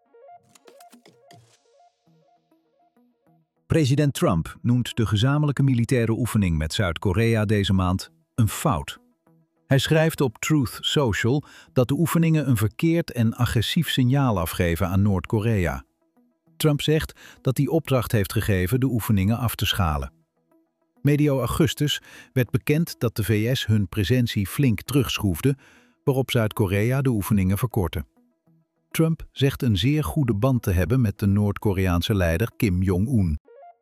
President Trump noemt de gezamenlijke militaire oefening met Zuid-Korea deze maand een fout. Hij schrijft op Truth Social dat de oefeningen een verkeerd en agressief signaal afgeven aan Noord-Korea. Trump zegt dat hij opdracht heeft gegeven de oefeningen af te schalen. Medio augustus werd bekend dat de VS hun presentie flink terugschroefde, waarop Zuid-Korea de oefeningen verkortte. Trump zegt een zeer goede band te hebben met de Noord-Koreaanse leider Kim Jong-un.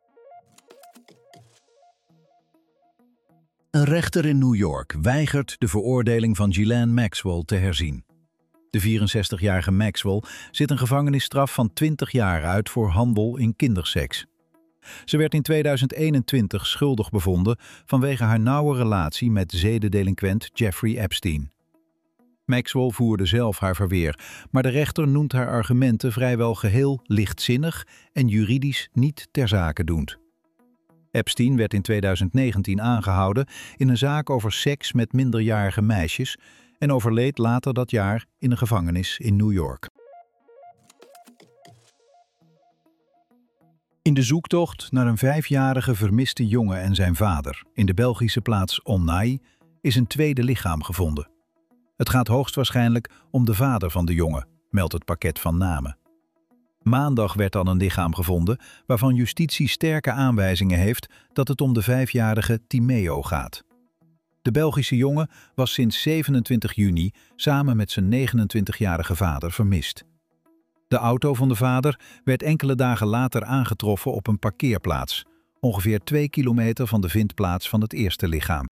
Een rechter in New York weigert de veroordeling van Ghislaine Maxwell te herzien. De 64-jarige Maxwell zit een gevangenisstraf van 20 jaar uit voor handel in kinderseks. Ze werd in 2021 schuldig bevonden vanwege haar nauwe relatie met zedendelinquent Jeffrey Epstein. Maxwell voerde zelf haar verweer, maar de rechter noemt haar argumenten vrijwel geheel lichtzinnig en juridisch niet ter zake doend. Epstein werd in 2019 aangehouden in een zaak over seks met minderjarige meisjes en overleed later dat jaar in een gevangenis in New York. In de zoektocht naar een 5-jarige vermiste jongen en zijn vader in de Belgische plaats Onnay is een tweede lichaam gevonden. Het gaat hoogstwaarschijnlijk om de vader van de jongen, meldt het pakket van namen. Maandag werd dan een lichaam gevonden waarvan justitie sterke aanwijzingen heeft dat het om de 5-jarige Timeo gaat. De Belgische jongen was sinds 27 juni samen met zijn 29-jarige vader vermist. De auto van de vader werd enkele dagen later aangetroffen op een parkeerplaats, ongeveer 2 kilometer van de vindplaats van het eerste lichaam.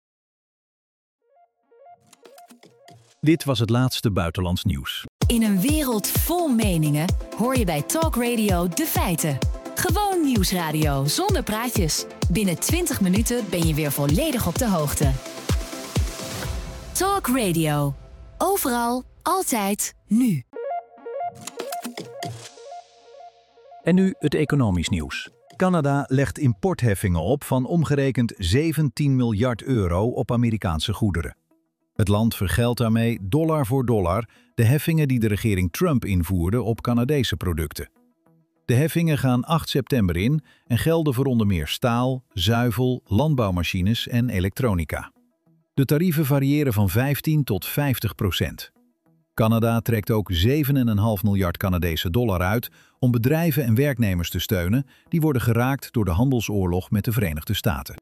Dit was het laatste buitenlands nieuws. In een wereld vol meningen hoor je bij Talk Radio de feiten. Gewoon nieuwsradio zonder praatjes. Binnen 20 minuten ben je weer volledig op de hoogte. Talk Radio. Overal, altijd, nu. En nu het economisch nieuws. Canada legt importheffingen op van omgerekend 17 miljard euro op Amerikaanse goederen. Het land vergeldt daarmee dollar voor dollar de heffingen die de regering Trump invoerde op Canadese producten. De heffingen gaan 8 september in en gelden voor onder meer staal, zuivel, landbouwmachines en elektronica. De tarieven variëren van 15 tot 50%. Canada trekt ook 7,5 miljard Canadese dollar uit om bedrijven en werknemers te steunen die worden geraakt door de handelsoorlog met de Verenigde Staten.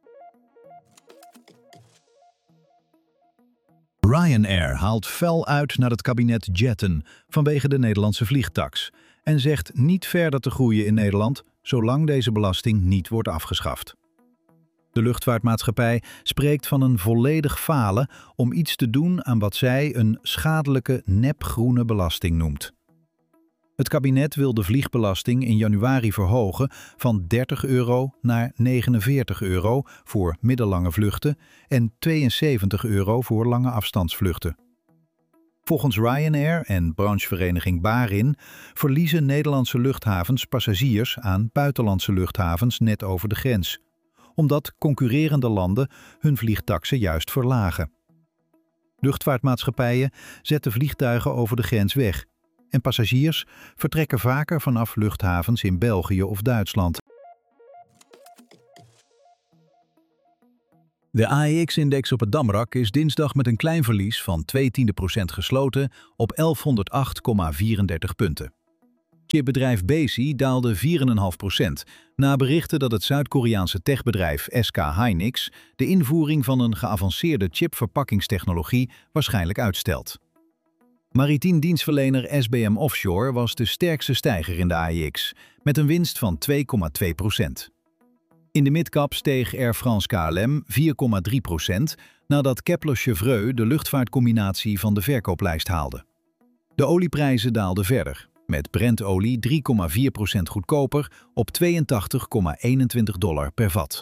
Ryanair haalt fel uit naar het kabinet Jetten vanwege de Nederlandse vliegtaks en zegt niet verder te groeien in Nederland zolang deze belasting niet wordt afgeschaft. De luchtvaartmaatschappij spreekt van een volledig falen om iets te doen aan wat zij een schadelijke nepgroene belasting noemt. Het kabinet wil de vliegbelasting in januari verhogen van €30 naar €49 voor middellange vluchten en €72 voor lange afstandsvluchten. Volgens Ryanair en branchevereniging Barin verliezen Nederlandse luchthavens passagiers aan buitenlandse luchthavens net over de grens, omdat concurrerende landen hun vliegtaksen juist verlagen. Luchtvaartmaatschappijen zetten vliegtuigen over de grens weg. En passagiers vertrekken vaker vanaf luchthavens in België of Duitsland. De AEX-index op het Damrak is dinsdag met een klein verlies van 0,2% gesloten op 1108,34 punten. Chipbedrijf Besi daalde 4,5% na berichten dat het Zuid-Koreaanse techbedrijf SK Hynix de invoering van een geavanceerde chipverpakkingstechnologie waarschijnlijk uitstelt. Maritiem dienstverlener SBM Offshore was de sterkste stijger in de AEX, met een winst van 2,2%. In de midcap steeg Air France KLM 4,3% nadat Kepler-Chevreux de luchtvaartcombinatie van de verkooplijst haalde. De olieprijzen daalden verder, met Brent-olie 3,4% goedkoper op $82,21 per vat.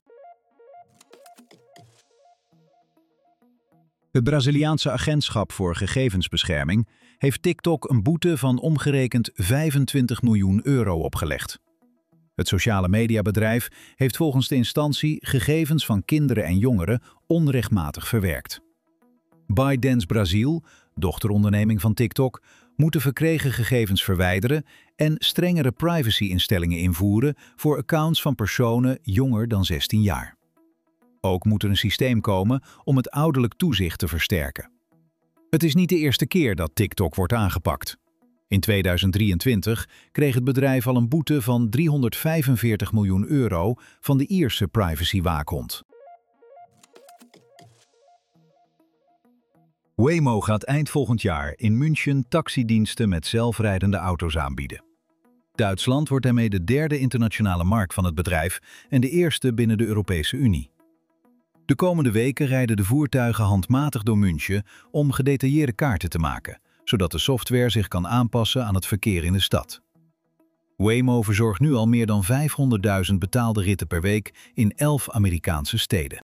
Het Braziliaanse agentschap voor gegevensbescherming heeft TikTok een boete van omgerekend €25 miljoen opgelegd. Het sociale mediabedrijf heeft volgens de instantie gegevens van kinderen en jongeren onrechtmatig verwerkt. ByteDance Brazil, dochteronderneming van TikTok, moet de verkregen gegevens verwijderen en strengere privacy-instellingen invoeren voor accounts van personen jonger dan 16 jaar. Ook moet er een systeem komen om het ouderlijk toezicht te versterken. Het is niet de eerste keer dat TikTok wordt aangepakt. In 2023 kreeg het bedrijf al een boete van €345 miljoen van de Ierse privacywaakhond. Waymo gaat eind volgend jaar in München taxidiensten met zelfrijdende auto's aanbieden. Duitsland wordt daarmee de derde internationale markt van het bedrijf en de eerste binnen de Europese Unie. De komende weken rijden de voertuigen handmatig door München om gedetailleerde kaarten te maken, zodat de software zich kan aanpassen aan het verkeer in de stad. Waymo verzorgt nu al meer dan 500.000 betaalde ritten per week in 11 Amerikaanse steden.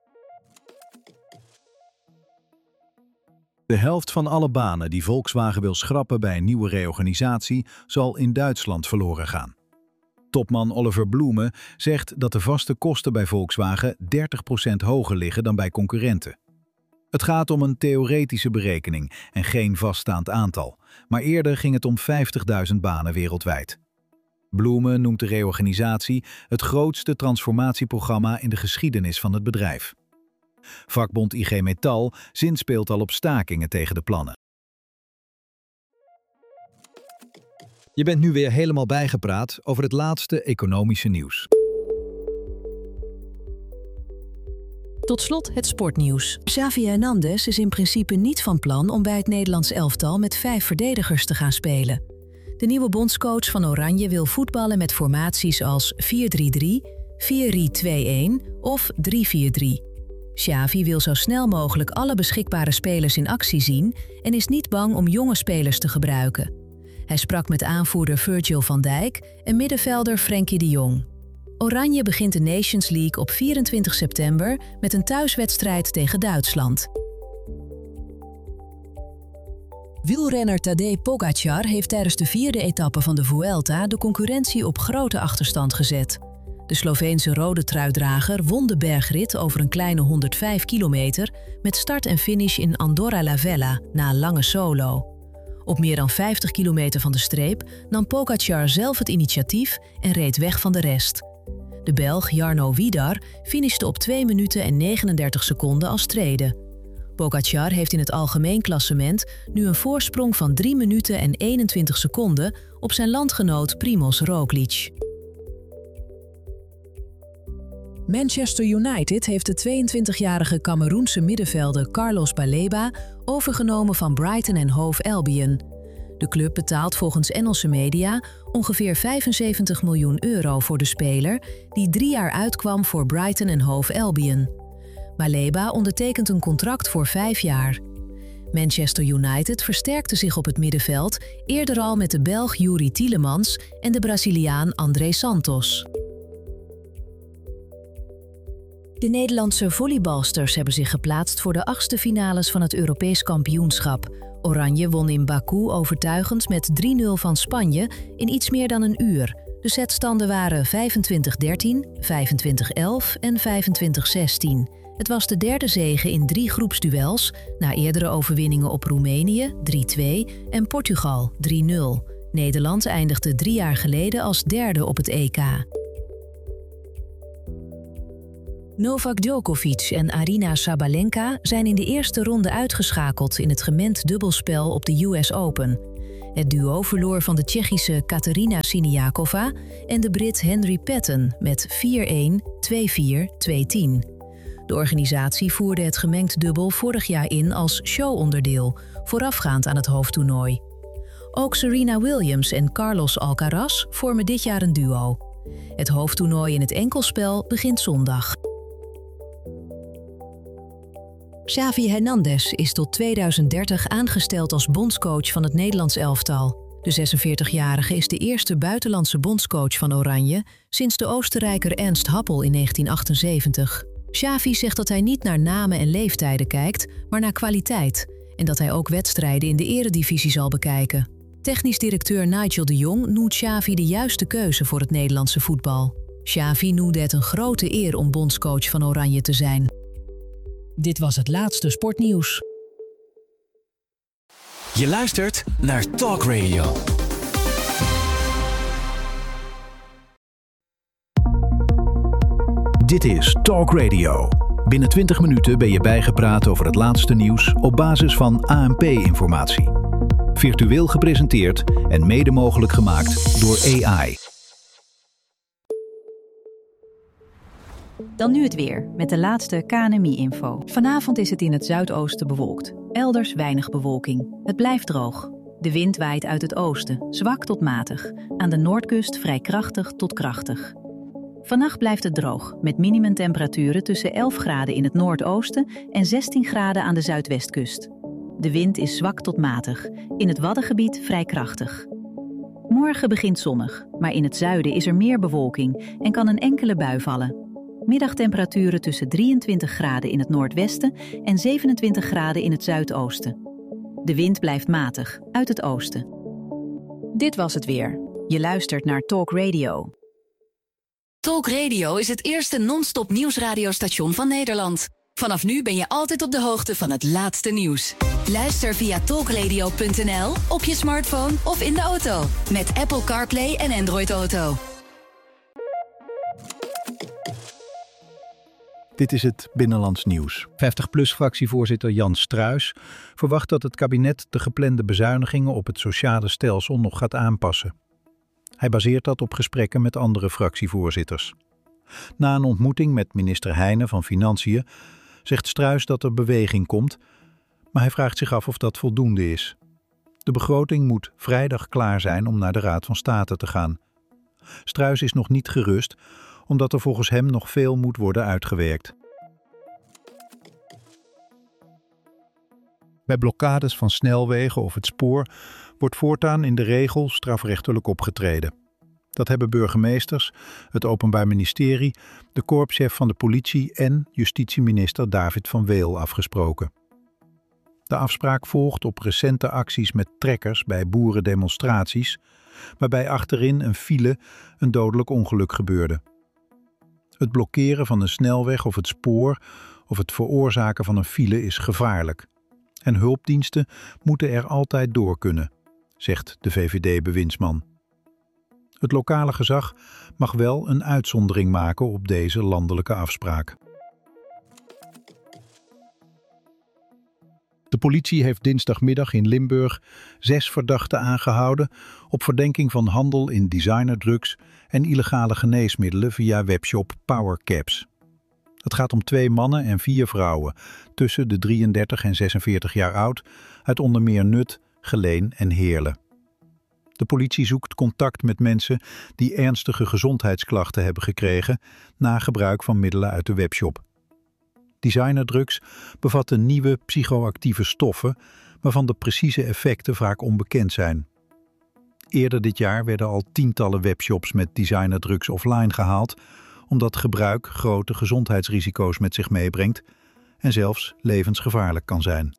De helft van alle banen die Volkswagen wil schrappen bij een nieuwe reorganisatie zal in Duitsland verloren gaan. Topman Oliver Blume zegt dat de vaste kosten bij Volkswagen 30% hoger liggen dan bij concurrenten. Het gaat om een theoretische berekening en geen vaststaand aantal, maar eerder ging het om 50.000 banen wereldwijd. Blume noemt de reorganisatie het grootste transformatieprogramma in de geschiedenis van het bedrijf. Vakbond IG Metall zinspeelt al op stakingen tegen de plannen. Je bent nu weer helemaal bijgepraat over het laatste economische nieuws. Tot slot het sportnieuws. Xavi Hernandez is in principe niet van plan om bij het Nederlands elftal met 5 verdedigers te gaan spelen. De nieuwe bondscoach van Oranje wil voetballen met formaties als 4-3-3, 4-3-2-1 of 3-4-3. Xavi wil zo snel mogelijk alle beschikbare spelers in actie zien en is niet bang om jonge spelers te gebruiken. Hij sprak met aanvoerder Virgil van Dijk en middenvelder Frenkie de Jong. Oranje begint de Nations League op 24 september met een thuiswedstrijd tegen Duitsland. Wielrenner Tadej Pogačar heeft tijdens de 4e etappe van de Vuelta de concurrentie op grote achterstand gezet. De Sloveense rode truidrager won de bergrit over een kleine 105 kilometer met start en finish in Andorra la Vella na een lange solo. Op meer dan 50 kilometer van de streep nam Pogačar zelf het initiatief en reed weg van de rest. De Belg Jarno Widar finishte op 2 minuten en 39 seconden als tweede. Pogačar heeft in het algemeen klassement nu een voorsprong van 3 minuten en 21 seconden op zijn landgenoot Primož Roglič. Manchester United heeft de 22-jarige Cameroense middenvelder Carlos Baleba overgenomen van Brighton en Hove Albion. De club betaalt volgens Engelse media ongeveer €75 miljoen voor de speler, die 3 jaar uitkwam voor Brighton en Hove Albion. Baleba ondertekent een contract voor 5 jaar. Manchester United versterkte zich op het middenveld eerder al met de Belg Youri Tielemans en de Braziliaan André Santos. De Nederlandse volleybalsters hebben zich geplaatst voor de 8e finales van het Europees kampioenschap. Oranje won in Baku overtuigend met 3-0 van Spanje in iets meer dan een uur. De setstanden waren 25-13, 25-11 en 25-16. Het was de derde zege in 3 groepsduels, na eerdere overwinningen op Roemenië 3-2 en Portugal 3-0. Nederland eindigde 3 jaar geleden als derde op het EK. Novak Djokovic en Aryna Sabalenka zijn in de eerste ronde uitgeschakeld in het gemengd dubbelspel op de US Open. Het duo verloor van de Tsjechische Katerina Siniakova en de Brit Henry Patton met 4-1, 2-4, 2-10. De organisatie voerde het gemengd dubbel vorig jaar in als showonderdeel, voorafgaand aan het hoofdtoernooi. Ook Serena Williams en Carlos Alcaraz vormen dit jaar een duo. Het hoofdtoernooi in het enkelspel begint zondag. Xavi Hernandez is tot 2030 aangesteld als bondscoach van het Nederlands elftal. De 46-jarige is de eerste buitenlandse bondscoach van Oranje sinds de Oostenrijker Ernst Happel in 1978. Xavi zegt dat hij niet naar namen en leeftijden kijkt, maar naar kwaliteit. En dat hij ook wedstrijden in de eredivisie zal bekijken. Technisch directeur Nigel de Jong noemt Xavi de juiste keuze voor het Nederlandse voetbal. Xavi noemde het een grote eer om bondscoach van Oranje te zijn. Dit was het laatste sportnieuws. Je luistert naar Talk Radio. Dit is Talk Radio. Binnen 20 minuten ben je bijgepraat over het laatste nieuws op basis van ANP-informatie. Virtueel gepresenteerd en mede mogelijk gemaakt door AI. Dan nu het weer, met de laatste KNMI-info. Vanavond is het in het zuidoosten bewolkt. Elders weinig bewolking. Het blijft droog. De wind waait uit het oosten, zwak tot matig. Aan de noordkust vrij krachtig tot krachtig. Vannacht blijft het droog, met minimumtemperaturen tussen 11 graden in het noordoosten en 16 graden aan de zuidwestkust. De wind is zwak tot matig, in het Waddengebied vrij krachtig. Morgen begint zonnig, maar in het zuiden is er meer bewolking en kan een enkele bui vallen. Middagtemperaturen tussen 23 graden in het noordwesten en 27 graden in het zuidoosten. De wind blijft matig, uit het oosten. Dit was het weer. Je luistert naar Talk Radio. Talk Radio is het eerste non-stop nieuwsradiostation van Nederland. Vanaf nu ben je altijd op de hoogte van het laatste nieuws. Luister via talkradio.nl, op je smartphone of in de auto. Met Apple CarPlay en Android Auto. Dit is het Binnenlands Nieuws. 50PLUS-fractievoorzitter Jan Struijs verwacht dat het kabinet de geplande bezuinigingen op het sociale stelsel nog gaat aanpassen. Hij baseert dat op gesprekken met andere fractievoorzitters. Na een ontmoeting met minister Heijnen van Financiën zegt Struijs dat er beweging komt, maar hij vraagt zich af of dat voldoende is. De begroting moet vrijdag klaar zijn om naar de Raad van State te gaan. Struijs is nog niet gerust, omdat er volgens hem nog veel moet worden uitgewerkt. Bij blokkades van snelwegen of het spoor wordt voortaan in de regel strafrechtelijk opgetreden. Dat hebben burgemeesters, het Openbaar Ministerie, de korpschef van de politie en justitieminister David van Weel afgesproken. De afspraak volgt op recente acties met trekkers bij boerendemonstraties, waarbij achterin een file een dodelijk ongeluk gebeurde. Het blokkeren van een snelweg of het spoor of het veroorzaken van een file is gevaarlijk. En hulpdiensten moeten er altijd door kunnen, zegt de VVD-bewindsman. Het lokale gezag mag wel een uitzondering maken op deze landelijke afspraak. De politie heeft dinsdagmiddag in Limburg 6 verdachten aangehouden op verdenking van handel in designerdrugs en illegale geneesmiddelen via webshop PowerCaps. Het gaat om 2 mannen en 4 vrouwen, tussen de 33 en 46 jaar oud, uit onder meer Nut, Geleen en Heerlen. De politie zoekt contact met mensen die ernstige gezondheidsklachten hebben gekregen na gebruik van middelen uit de webshop. Designerdrugs bevatten nieuwe psychoactieve stoffen, waarvan de precieze effecten vaak onbekend zijn. Eerder dit jaar werden al tientallen webshops met designerdrugs offline gehaald, omdat gebruik grote gezondheidsrisico's met zich meebrengt en zelfs levensgevaarlijk kan zijn.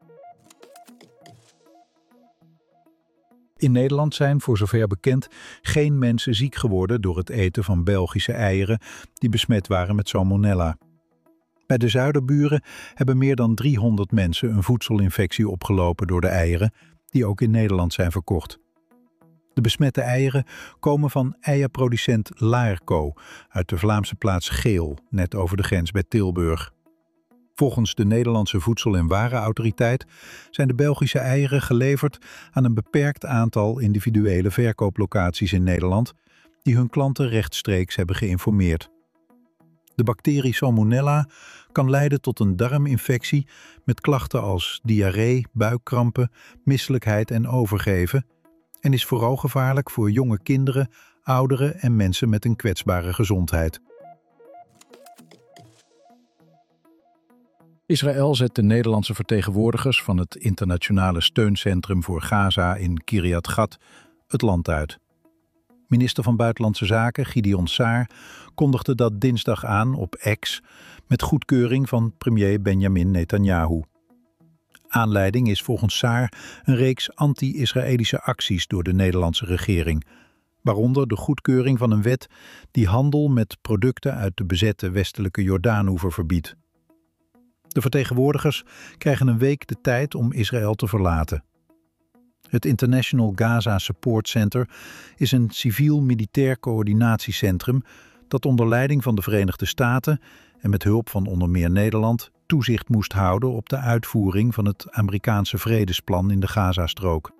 In Nederland zijn, voor zover bekend, geen mensen ziek geworden door het eten van Belgische eieren die besmet waren met salmonella. Bij de zuiderburen hebben meer dan 300 mensen een voedselinfectie opgelopen door de eieren, die ook in Nederland zijn verkocht. De besmette eieren komen van eierproducent Laerco uit de Vlaamse plaats Geel, net over de grens bij Tilburg. Volgens de Nederlandse Voedsel- en Warenautoriteit zijn de Belgische eieren geleverd aan een beperkt aantal individuele verkooplocaties in Nederland, die hun klanten rechtstreeks hebben geïnformeerd. De bacterie Salmonella kan leiden tot een darminfectie met klachten als diarree, buikkrampen, misselijkheid en overgeven en is vooral gevaarlijk voor jonge kinderen, ouderen en mensen met een kwetsbare gezondheid. Israël zet de Nederlandse vertegenwoordigers van het internationale steuncentrum voor Gaza in Kiryat Gat het land uit. Minister van Buitenlandse Zaken Gideon Saar kondigde dat dinsdag aan op X met goedkeuring van premier Benjamin Netanyahu. Aanleiding is volgens Saar een reeks anti-Israëlische acties door de Nederlandse regering, waaronder de goedkeuring van een wet die handel met producten uit de bezette westelijke Jordaanoever verbiedt. De vertegenwoordigers krijgen een week de tijd om Israël te verlaten. Het International Gaza Support Center is een civiel-militair coördinatiecentrum dat onder leiding van de Verenigde Staten en met hulp van onder meer Nederland toezicht moest houden op de uitvoering van het Amerikaanse vredesplan in de Gazastrook.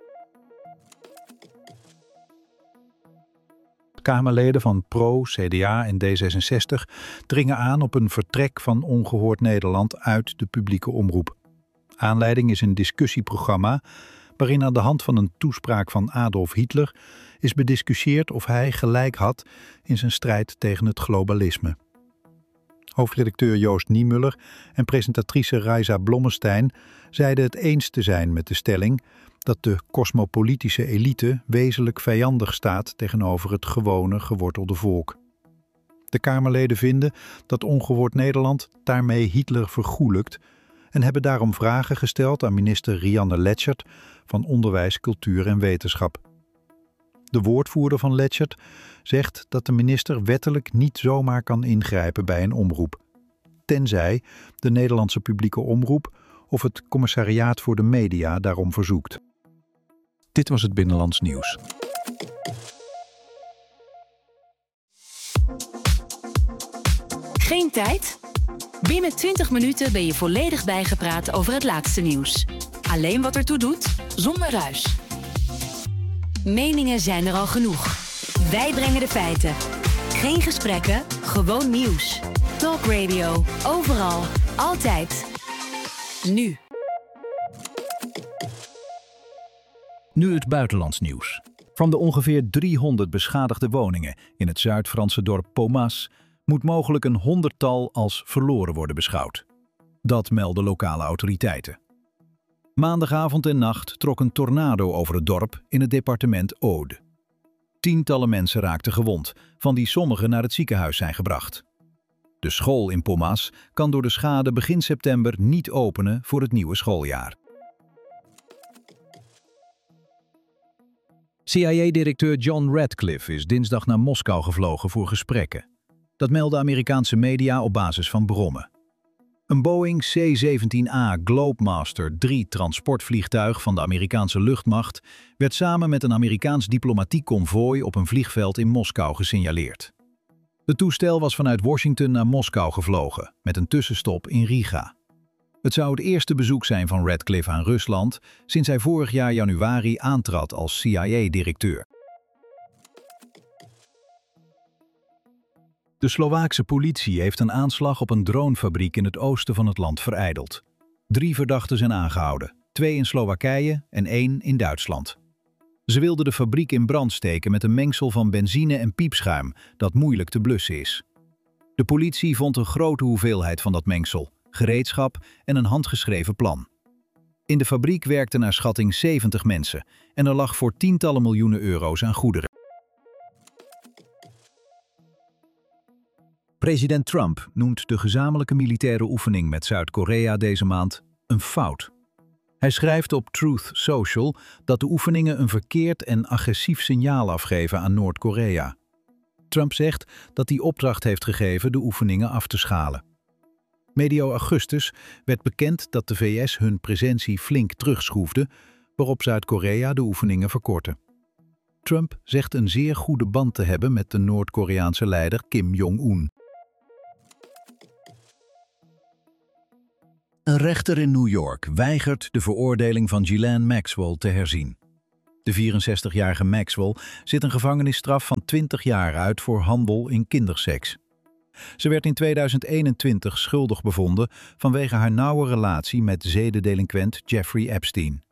Kamerleden van PRO, CDA en D66 dringen aan op een vertrek van Ongehoord Nederland uit de publieke omroep. Aanleiding is een discussieprogramma waarin aan de hand van een toespraak van Adolf Hitler is bediscussieerd of hij gelijk had in zijn strijd tegen het globalisme. Hoofdredacteur Joost Niemuller en presentatrice Raisa Blommestein zeiden het eens te zijn met de stelling dat de cosmopolitische elite wezenlijk vijandig staat tegenover het gewone, gewortelde volk. De Kamerleden vinden dat Ongehoord Nederland daarmee Hitler vergoelijkt en hebben daarom vragen gesteld aan minister Rianne Letchert van Onderwijs, Cultuur en Wetenschap. De woordvoerder van Letchert zegt dat de minister wettelijk niet zomaar kan ingrijpen bij een omroep, tenzij de Nederlandse publieke omroep of het Commissariaat voor de Media daarom verzoekt. Dit was het Binnenlands Nieuws. Geen tijd? Binnen 20 minuten ben je volledig bijgepraat over het laatste nieuws. Alleen wat ertoe doet, zonder ruis. Meningen zijn er al genoeg. Wij brengen de feiten. Geen gesprekken, gewoon nieuws. Talk Radio, overal, altijd. Nu. Nu het buitenlands nieuws. Van de ongeveer 300 beschadigde woningen in het Zuid-Franse dorp Pomas moet mogelijk een 100-tal als verloren worden beschouwd. Dat melden lokale autoriteiten. Maandagavond en nacht trok een tornado over het dorp in het departement Aude. Tientallen mensen raakten gewond, van die sommigen naar het ziekenhuis zijn gebracht. De school in Pomas kan door de schade begin september niet openen voor het nieuwe schooljaar. CIA-directeur John Radcliffe is dinsdag naar Moskou gevlogen voor gesprekken. Dat melden Amerikaanse media op basis van bronnen. Een Boeing C-17A Globemaster III transportvliegtuig van de Amerikaanse luchtmacht werd samen met een Amerikaans diplomatiek konvooi op een vliegveld in Moskou gesignaleerd. Het toestel was vanuit Washington naar Moskou gevlogen, met een tussenstop in Riga. Het zou het eerste bezoek zijn van Radcliffe aan Rusland sinds hij vorig jaar januari aantrad als CIA-directeur. De Slowaakse politie heeft een aanslag op een dronefabriek in het oosten van het land verijdeld. 3 verdachten zijn aangehouden, 2 in Slowakije en 1 in Duitsland. Ze wilden de fabriek in brand steken met een mengsel van benzine en piepschuim dat moeilijk te blussen is. De politie vond een grote hoeveelheid van dat mengsel, gereedschap en een handgeschreven plan. In de fabriek werkten naar schatting 70 mensen en er lag voor tientallen miljoenen euro's aan goederen. President Trump noemt de gezamenlijke militaire oefening met Zuid-Korea deze maand een fout. Hij schrijft op Truth Social dat de oefeningen een verkeerd en agressief signaal afgeven aan Noord-Korea. Trump zegt dat hij opdracht heeft gegeven de oefeningen af te schalen. Medio augustus werd bekend dat de VS hun presentie flink terugschroefde, waarop Zuid-Korea de oefeningen verkortte. Trump zegt een zeer goede band te hebben met de Noord-Koreaanse leider Kim Jong-un. Een rechter in New York weigert de veroordeling van Ghislaine Maxwell te herzien. De 64-jarige Maxwell zit een gevangenisstraf van 20 jaar uit voor handel in kinderseks. Ze werd in 2021 schuldig bevonden vanwege haar nauwe relatie met zedendelinquent Jeffrey Epstein.